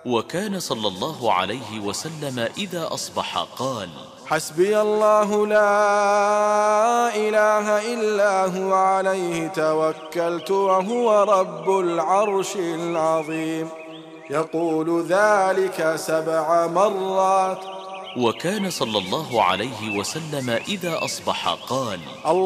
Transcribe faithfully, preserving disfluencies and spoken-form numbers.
وكان صلى الله عليه وسلم إذا أصبح قال: حسبي الله لا إله إلا هو عليه توكلت وهو رب العرش العظيم، يقول ذلك سبع مرات. وكان صلى الله عليه وسلم إذا أصبح قال: